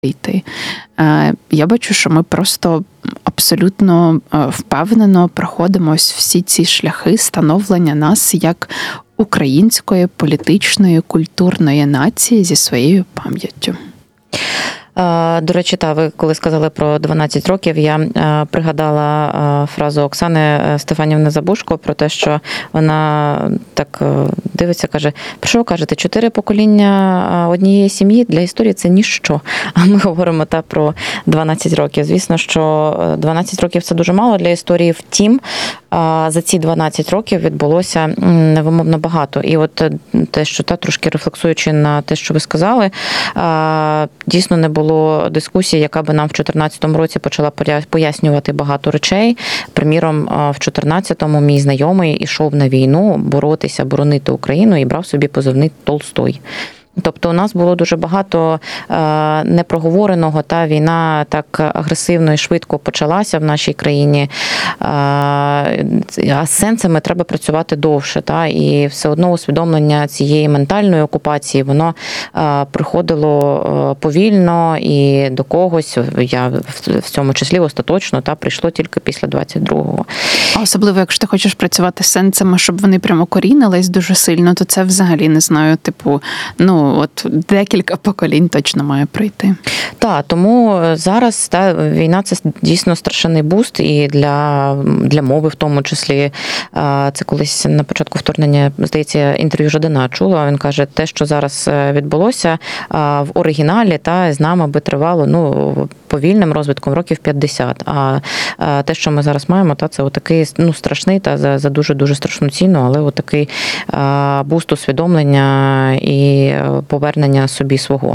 йти. Я бачу, що ми просто абсолютно впевнено проходимо всі ці шляхи становлення нас як української політичної, культурної нації зі своєю пам'яттю. До речі, ви коли сказали про 12 років, я пригадала фразу Оксани Стефанівни Забушко про те, що вона так дивиться, каже, про що ви кажете, 4 покоління однієї сім'ї для історії – це ніщо. А ми говоримо про 12 років. Звісно, що 12 років – це дуже мало для історії. Втім, за ці 12 років відбулося невимовно багато. І от те, що трошки рефлексуючи на те, що ви сказали, дійсно не було дискусії, яка би нам в 2014 році почала пояснювати багато речей. Приміром, в 2014-му мій знайомий ішов на війну боротися, боронити Україну і брав собі позивний Толстой. Тобто у нас було дуже багато непроговореного, війна так агресивно і швидко почалася в нашій країні, а з сенсами треба працювати довше. І все одно усвідомлення цієї ментальної окупації, воно приходило повільно і до когось, я в цьому числі остаточно, прийшло тільки після 22-го. А особливо, якщо ти хочеш працювати з сенсами, щоб вони прямо корінились дуже сильно, то це взагалі, не знаю, от декілька поколінь точно має пройти. Тому зараз війна – це дійсно страшенний буст і для мови в тому числі. Це колись на початку вторгнення, здається, інтерв'ю Жадана чула. Він каже, те, що зараз відбулося в оригіналі, з нами би тривало повільним розвитком років 50. А те, що ми зараз маємо, це отакий страшний за дуже-дуже страшну ціну, але отакий буст усвідомлення і повернення собі свого.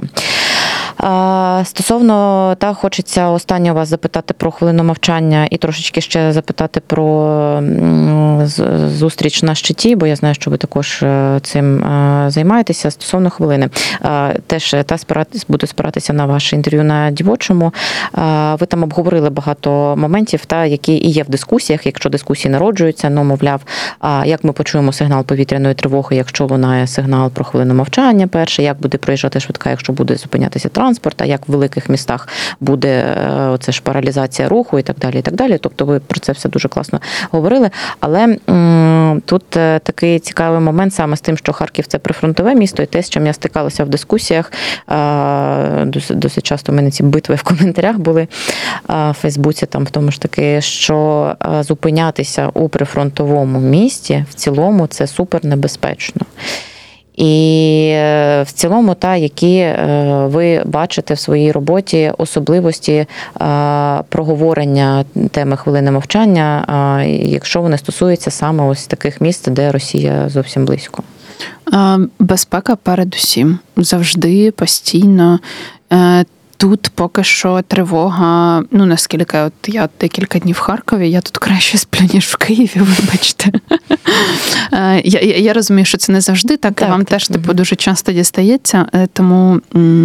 Стосовно, хочеться останнє вас запитати про хвилину мовчання і трошечки ще запитати про зустріч на щиті, бо я знаю, що ви також цим займаєтеся. Стосовно хвилини, теж буду спиратися на ваше інтерв'ю на Дівочому. Ви там обговорили багато моментів, які і є в дискусіях, якщо дискусії народжуються, мовляв, як ми почуємо сигнал повітряної тривоги, якщо лунає сигнал про хвилину мовчання перше, як буде проїжджати швидка, якщо буде зупинятися транспорт, а як в великих містах буде оце ж паралізація руху і так далі, і так далі. Тобто ви про це все дуже класно говорили. Але тут такий цікавий момент саме з тим, що Харків – це прифронтове місто, і те, з чим я стикалася в дискусіях, досить часто в мене ці битви в коментарях були в Фейсбуці, в тому ж таки, що зупинятися у прифронтовому місті в цілому – це супернебезпечно. І в цілому, які ви бачите в своїй роботі особливості проговорення теми хвилини мовчання, якщо вони стосуються саме ось таких місць, де Росія зовсім близько? Безпека передусім. Завжди, постійно. Тут поки що тривога, наскільки я декілька днів в Харкові, я тут краще сплю, ніж в Києві, вибачте. Я розумію, що це не завжди так, і вам теж дуже часто дістається, тому...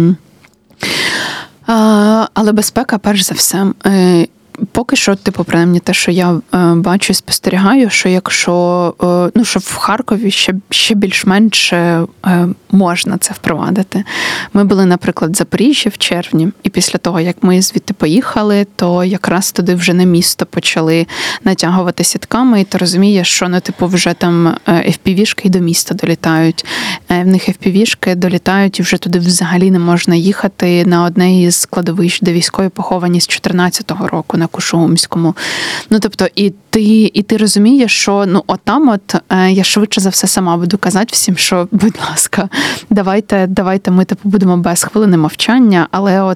Але безпека перш за все. Поки що, принаймні те, що я бачу і спостерігаю, що якщо, що в Харкові ще більш-менш можна це впровадити. Ми були, наприклад, в Запоріжжі в червні, і після того, як ми звідти поїхали, то якраз туди вже на місто почали натягувати сітками, і ти розумієш, що, вже там FPV-шки і до міста долітають. В них FPV-шки долітають, і вже туди взагалі не можна їхати на одне із складовищ, де військові поховані з 14-го року, на Кушугумському. Тобто, і ти розумієш, що отам я швидше за все сама буду казати всім, що, будь ласка, давайте ми будемо без хвилини мовчання, але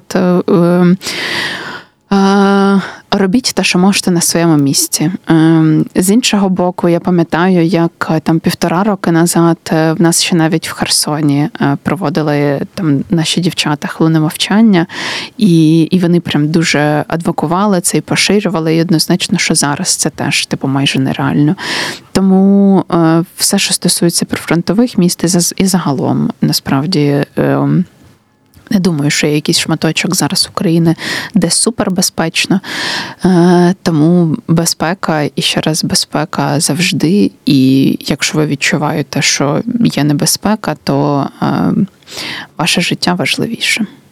робіть те, що можете на своєму місці. З іншого боку, я пам'ятаю, як 1,5 роки назад в нас ще навіть в Херсоні проводили наші дівчата хвилину мовчання, і вони прям дуже адвокували це і поширювали, і однозначно, що зараз це теж майже нереально. Тому все, що стосується прифронтових міст і загалом, насправді, не думаю, що є якийсь шматочок зараз України, де супербезпечно. Тому безпека, і ще раз безпека завжди. І якщо ви відчуваєте, що є небезпека, то ваше життя важливіше.